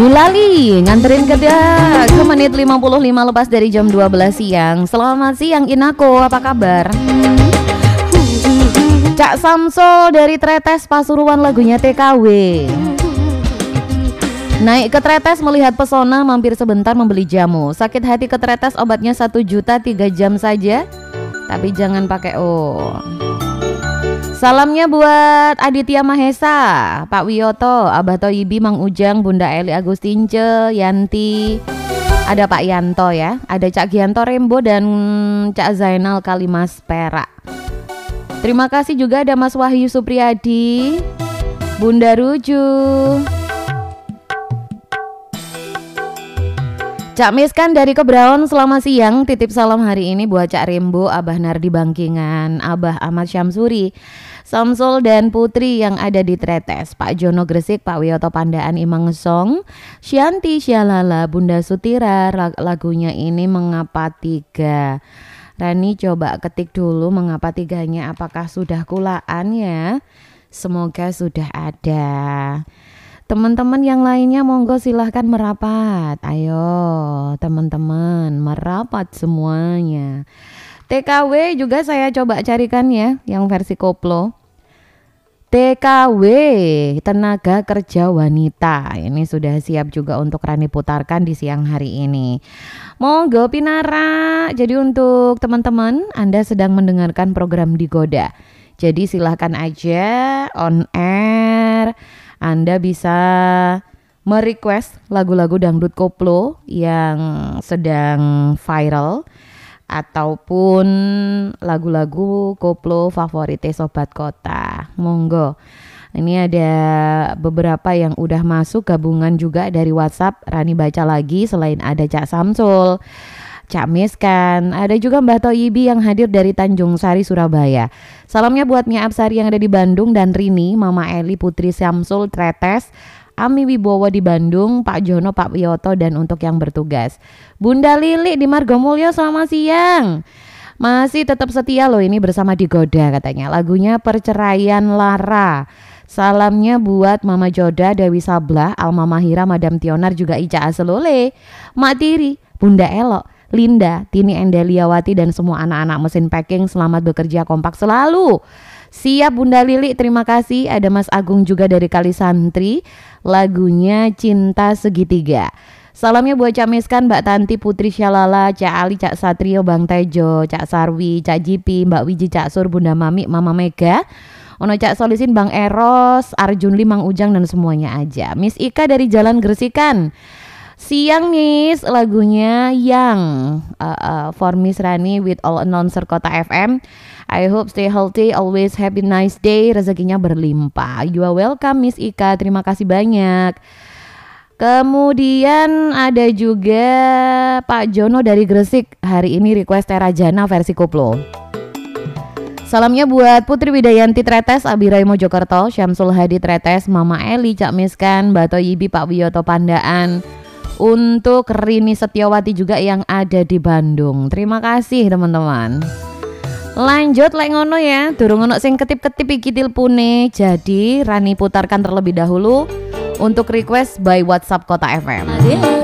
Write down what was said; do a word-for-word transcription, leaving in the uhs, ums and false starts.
Lali nganterin ke dia ke menit lima puluh lima lepas dari jam dua belas siang. Selamat siang Inako, apa kabar? Cak Samsul dari Tretes Pasuruan, lagunya T K W. Naik ke Tretes melihat pesona, mampir sebentar membeli jamu. Sakit hati ke Tretes, obatnya satu juta tiga jam saja. Tapi jangan pakai O. Salamnya buat Aditya Mahesa, Pak Wiyoto, Abah Toyibi, Mang Ujang, Bunda Eli Agustince, Yanti. Ada Pak Yanto ya, ada Cak Gianto Rembo dan Cak Zainal Kalimas Perak. Terima kasih juga ada Mas Wahyu Supriyadi, Bunda Ruju, Cak Miskan dari Kebraon, selamat siang. Titip salam hari ini buat Cak Rembo, Abah Nardi Bangkingan, Abah Ahmad Syamsuri, Samsul dan Putri yang ada di Tretes, Pak Jono Gresik, Pak Wiyoto Pandaan, Imang Ngesong, Syanti Syalala, Bunda Sutira. Lagunya ini Mengapa Tiga. Rani coba ketik dulu mengapa tiganya, apakah sudah kulaan ya? Semoga sudah ada. Teman-teman yang lainnya monggo silahkan merapat. Ayo teman-teman merapat semuanya. T K W juga saya coba carikan ya yang versi koplo. T K W, tenaga kerja wanita. Ini sudah siap juga untuk Rani putarkan di siang hari ini. Monggo Pinara. Jadi untuk teman-teman, Anda sedang mendengarkan program Digoda. Jadi silahkan aja on air. Anda bisa merequest lagu-lagu dangdut koplo yang sedang viral ataupun lagu-lagu koplo favorit Sobat Kota. Monggo. Ini ada beberapa yang udah masuk gabungan juga dari WhatsApp. Rani baca lagi, selain ada Cak Samsul, Cak Miskan, ada juga Mbah Toyibi yang hadir dari Tanjung Sari, Surabaya. Salamnya buat Nya Absari yang ada di Bandung dan Rini, Mama Eli, Putri Samsul, Tretes, Ami Wibowo di Bandung, Pak Jono, Pak Wiyoto, dan untuk yang bertugas Bunda Lili di Margomulyo, selamat siang. Masih tetap setia loh ini bersama Digoda katanya. Lagunya Perceraian Lara. Salamnya buat Mama Joda, Dewi Sablah, Alma Mahira, Madam Tionar, juga Ica Aselole, Mak Tiri, Bunda Elok, Linda, Tini Endeliawati, dan semua anak-anak mesin packing. Selamat bekerja kompak selalu. Siap Bunda Lili, terima kasih. Ada Mas Agung juga dari Kali Santri, lagunya Cinta Segitiga. Salamnya buat Cak Miskan, Mbak Tanti, Putri Syalala, Cak Ali, Cak Satrio, Bang Tejo, Cak Sarwi, Cak Jipi, Mbak Wiji, Cak Sur, Bunda Mami, Mama Mega, Ono Cak Solisin, Bang Eros, Arjun Limang Ujang, dan semuanya aja. Miss Ika dari Jalan Gresikan. Siang Miss, lagunya yang uh, uh, for Miss Rani with all announcer Kota F M. I hope stay healthy, always happy, nice day, rezekinya berlimpah. You are welcome Miss Ika, terima kasih banyak. Kemudian ada juga Pak Jono dari Gresik, hari ini request Terajana versi koplo. Salamnya buat Putri Widayanti Tretes, Abirai Mojokerto, Syamsul Hadi Tretes, Mama Eli, Cak Miskan, Mbak Toyibi, Pak Wiyoto Pandaan. Untuk Rini Setiawati juga yang ada di Bandung. Terima kasih teman-teman. Lanjut lek ngono ya, durung ono sing ketip-ketip iki tilpune. Jadi Rani putarkan terlebih dahulu untuk request by WhatsApp Kota F M.